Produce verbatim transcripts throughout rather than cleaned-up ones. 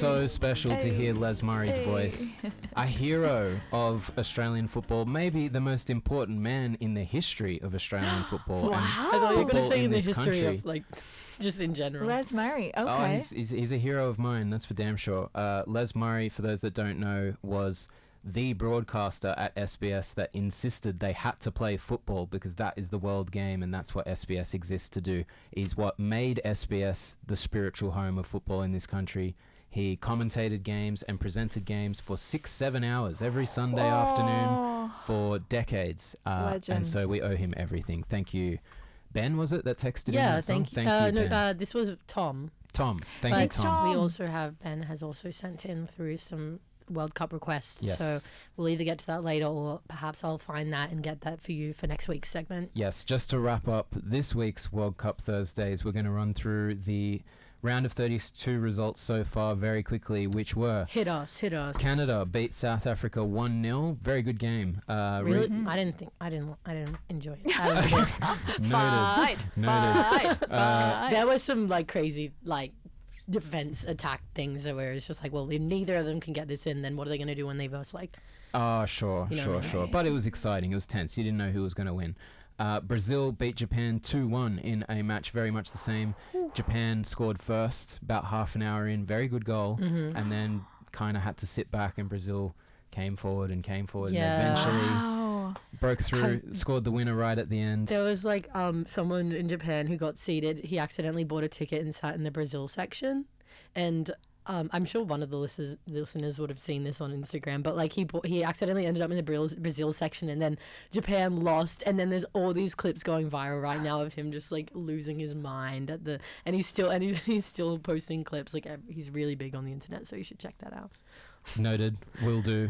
so special Hey. to hear Les Murray's Hey. voice. A hero of Australian football, maybe the most important man in the history of Australian football. Wow. and I I thought you were going football to say in the this history country. of, like, just in general. Les Murray. Okay. Oh, he's, he's, he's a hero of mine, that's for damn sure. Uh, Les Murray, for those that don't know, was the broadcaster at S B S that insisted they had to play football because that is the world game and that's what S B S exists to do. He's what made S B S the spiritual home of football in this country. He commentated games and presented games for six, seven hours every Sunday afternoon Oh. for decades. Uh, Legend. and so we owe him everything. Thank you. Ben, was it, that texted in yeah, that song? thank you. uh, no, Ben. uh, this was Tom. Tom. Thank but you, Tom. We also have, Ben has also sent in through some World Cup requests. Yes. So we'll either get to that later or perhaps I'll find that and get that for you for next week's segment. Yes, just to wrap up this week's World Cup Thursdays, we're going to run through the round of thirty-two results so far very quickly, which were Hit us, hit us. Canada beat South Africa one nil. Very good game. Uh, re- Really? I didn't think, I didn't, I didn't enjoy it. I was a bit- Noted. Fight. Noted. Fight. Uh, Fight. there was some like crazy like defense attack things where it's just like, well, if neither of them can get this in, then what are they going to do when they verse like? Oh, sure, You know sure, what I sure. mean? But it was exciting. It was tense. You didn't know who was going to win. Uh, Brazil beat Japan two one in a match very much the same. Japan scored first, about half an hour in. Very good goal. Mm-hmm. And then kind of had to sit back, and Brazil came forward and came forward Yeah. and eventually Wow. broke through, Have- scored the winner right at the end. There was like um someone in Japan who got seated. He accidentally bought a ticket and sat in the Brazil section, and um I'm sure one of the listeners listeners would have seen this on Instagram. But like he bought, he accidentally ended up in the Brazil, Brazil section, and then Japan lost. And then there's all these clips going viral right now of him just like losing his mind at the and he's still and he, he's still posting clips. Like ev- he's really big on the internet, so you should check that out. Noted. Will do.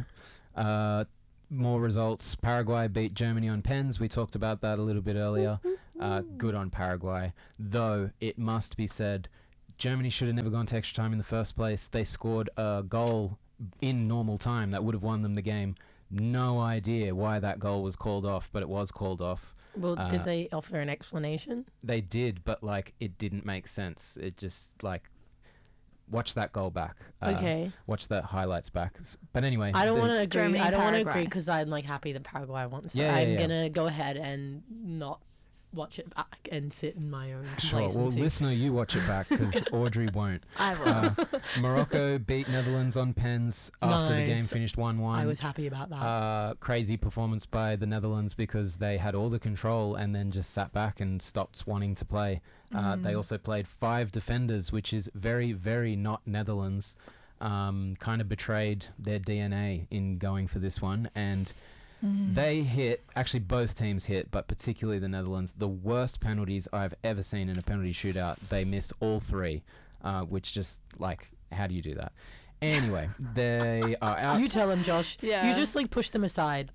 Uh, more results. Paraguay beat Germany on pens. We talked about that a little bit earlier. Uh, good on Paraguay. Though, it must be said, Germany should have never gone to extra time in the first place. They scored a goal in normal time that would have won them the game. No idea why that goal was called off, but it was called off. Well, Uh, did they offer an explanation? They did, but like it didn't make sense. It just like watch that goal back. Uh, Okay. Watch that highlights back. S- But anyway, I don't the- want to agree. Germany, I don't want to Paraguay. agree because I'm like happy that Paraguay won. So Yeah, yeah, I'm yeah. gonna go ahead and not watch it back and sit in my own Sure. Well, complacency. listener, you watch it back because Audrey won't. I will. Uh, Morocco beat Netherlands on pens after the game Nice. finished one one. I was happy about that. Uh, crazy performance by the Netherlands because they had all the control and then just sat back and stopped wanting to play. Uh, They Mm. also played five defenders, which is very, very not Netherlands. Um, kind of betrayed their D N A in going for this one. And Mm. they hit, actually both teams hit, but particularly the Netherlands, the worst penalties I've ever seen in a penalty shootout. They missed all three, uh, which just, like, how do you do that? Anyway, they are out. you tell him, Josh. Yeah. You just like push them aside.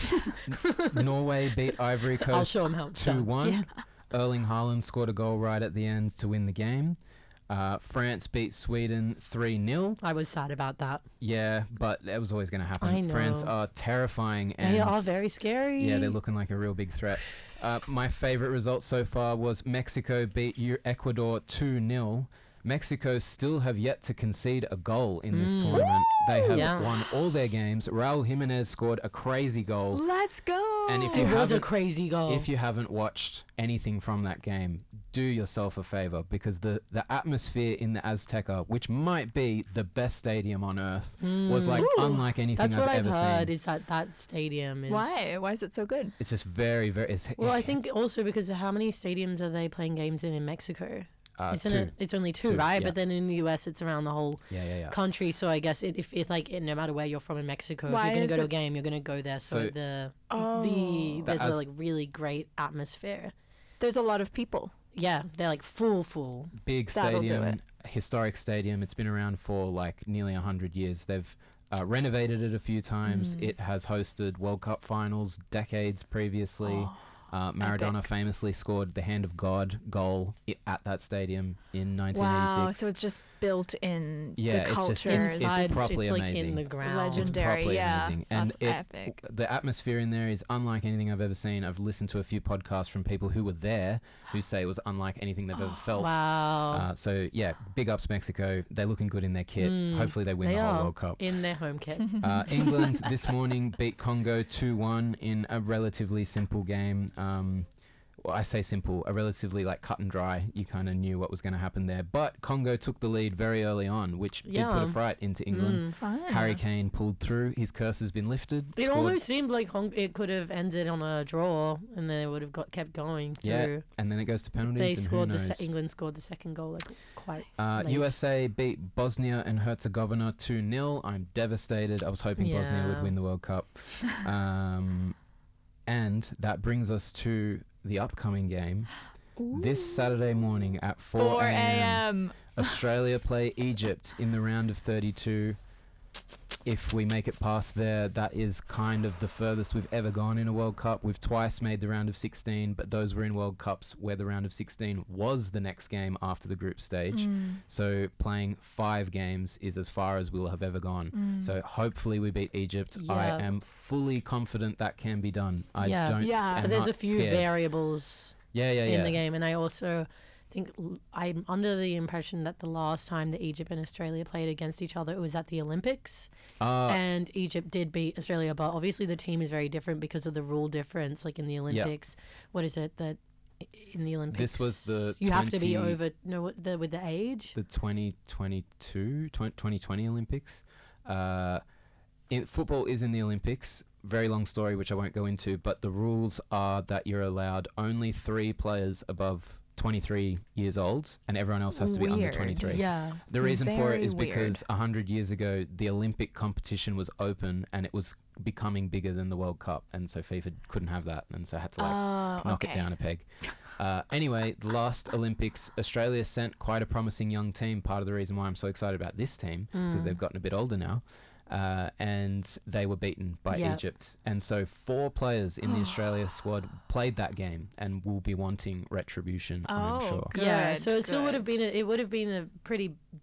Norway beat Ivory Coast I'll show him how it's two done. one. Yeah. Erling Haaland scored a goal right at the end to win the game. Uh, France beat Sweden three nil. I was sad about that. Yeah, but that was always going to happen. I France know. are terrifying. And They are very scary. yeah, they're looking like a real big threat. Uh, my favorite result so far was Mexico beat U- Ecuador two nil. Mexico still have yet to concede a goal in this Mm. tournament. They have Yeah. won all their games. Raul Jimenez scored a crazy goal. Let's go. And if you It was a haven't- crazy goal. If you haven't watched anything from that game, do yourself a favor because the, the atmosphere in the Azteca, which might be the best stadium on earth, was like Ooh. unlike anything That's I've what I've ever heard seen. is that that stadium is. Why? Why is it so good? It's just very, very. It's, Well, I think also because how many stadiums are they playing games in in Mexico? uh, Isn't two. it? It's only two, Two, right? yeah. But then in the U S, it's around the whole Yeah, yeah, yeah. country. So I guess it, if it like it, no matter where you're from in Mexico, Why if you're gonna is go to a it- game, you're gonna go there. So, So- the Oh. the there's Az- a like really great atmosphere. There's a lot of people. Yeah, they're like full full. Big That'll do stadium, historic stadium. It's been around for like nearly one hundred years. They've uh, renovated it a few times. Mm. It has hosted World Cup finals decades previously. Oh, Uh, Maradona epic. famously scored the Hand of God goal i- at that stadium in nineteen eighty-six. Wow. So it's just built in Yeah, the it's just- culture. it's- is it's Inside, just properly it's like amazing. in the ground. Legend. It's Legendary, properly yeah. amazing. And That's it, epic. the atmosphere in there is unlike anything I've ever seen. I've listened to a few podcasts from people who were there who say it was unlike anything they've ever felt. Wow. Uh, so yeah, big ups Mexico. They're looking good in their kit. Mm, Hopefully they win they the whole are World Cup. in their home kit. Uh, England this morning beat Congo two one in a relatively simple game. Um, well, I say simple, a relatively like cut and dry. You kind of knew what was going to happen there. But Congo took the lead very early on, which did put Yeah. a fright into England. Mm. Fun. Harry Kane pulled through. His curse has been lifted. It scored- almost seemed like Hong- it could have ended on a draw, and then it would have got kept going through. Yeah, and then it goes to penalties. They and scored who the knows? se- England scored the second goal like quite. Uh, late. U S A beat Bosnia and Herzegovina two nil. I'm devastated. I was hoping Bosnia would Yeah. win the World Cup. Um, and that brings us to the upcoming game. This Saturday morning at four four a.m. a.m. Australia play Egypt in the round of thirty-two. If we make it past there, that is kind of the furthest we've ever gone in a World Cup. We've twice made the round of sixteen, but those were in World Cups where the round of sixteen was the next game after the group stage. Mm. So playing five games is as far as we'll have ever gone. Mm. So hopefully we beat Egypt. I Yeah. am fully confident that can be done. I Yeah. don't. Yeah. am But there's not a few scared. variables Yeah, yeah, yeah. in the game, and I also think l- I'm under the impression that the last time that Egypt and Australia played against each other, it was at the Olympics, Uh, and Egypt did beat Australia. But obviously, the team is very different because of the rule difference. Like in the Olympics, what is it that i- in the Olympics This was the you have to be twenty over no what the with the age. the twenty twenty-two, twenty twenty Olympics. Uh, in, football is in the Olympics. Very long story, which I won't go into, but the rules are that you're allowed only three players above twenty-three years old, and everyone else has to be under Weird. twenty-three. Yeah, The reason for it Very is because weird. one hundred years ago, the Olympic competition was open and it was becoming bigger than the World Cup. And so FIFA couldn't have that. And so had to like Oh, knock okay. it down a peg. Uh, anyway, the last Olympics, Australia sent quite a promising young team. Part of the reason why I'm so excited about this team, because Mm. they've gotten a bit older now. Uh, and they were beaten by Yeah. Egypt. And so four players in the Australia squad played that game and will be wanting retribution, I'm Oh, sure. good. yeah. So it still would have good. been a, it would have been a pretty